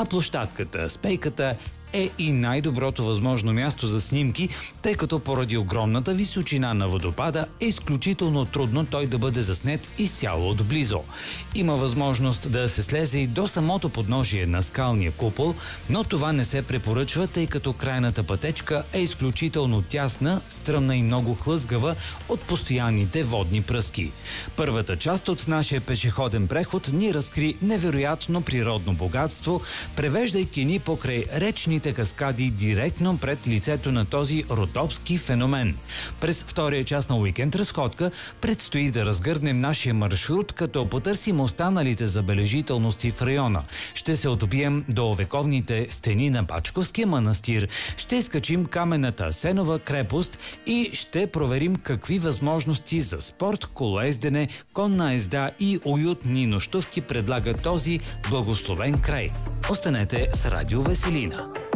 а площадката с пейката е и най-доброто възможно място за снимки, тъй като поради огромната височина на водопада е изключително трудно той да бъде заснет изцяло отблизо. Има възможност да се слезе и до самото подножие на скалния купол, но това не се препоръчва, тъй като крайната пътечка е изключително тясна, стръмна и много хлъзгава от постоянните водни пръски. Първата част от нашия пешеходен преход ни разкри невероятно природно богатство, превеждайки ни покрай речните каскади директно пред лицето на този родопски феномен. През втория час на уикенд разходка предстои да разгърнем нашия маршрут, като потърсим останалите забележителности в района. Ще се отопием до вековните стени на Бачковския манастир, ще изкачим каменната Асенова крепост и ще проверим какви възможности за спорт, колоездене, конна езда и уютни нощувки предлага този благословен край. Останете с Радио Веселина.